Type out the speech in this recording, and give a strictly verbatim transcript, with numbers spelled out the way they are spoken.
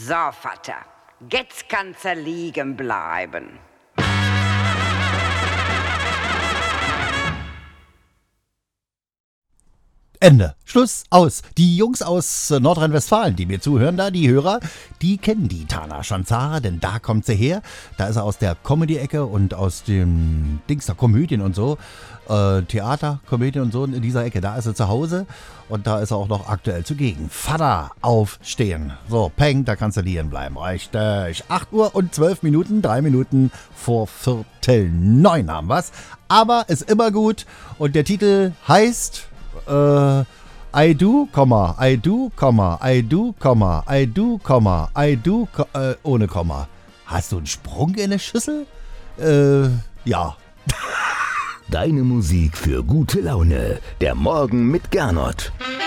So, Vater, jetzt kannst du liegen bleiben. Ende. Schluss. Aus. Die Jungs aus äh, Nordrhein-Westfalen, die mir zuhören, da, die Hörer, die kennen die Tana Schanzara, denn da kommt sie her. Da ist er aus der Comedy-Ecke und aus dem Dings der Komödien und so. Äh, Theater, Komödien und so in dieser Ecke. Da ist er zu Hause und da ist er auch noch aktuell zugegen. Vater, aufstehen. So, Peng, da kannst du liegen bleiben. Richtig. acht Uhr und zwölf Minuten, drei Minuten vor Viertel neun haben wir's. Aber ist immer gut und der Titel heißt... Äh, I do, Komma, I do, Komma, I do, Komma, I do, Komma, I do, Ko- äh, ohne Komma. Hast du einen Sprung in der Schüssel? Äh, ja. Deine Musik für gute Laune. Der Morgen mit Gernot.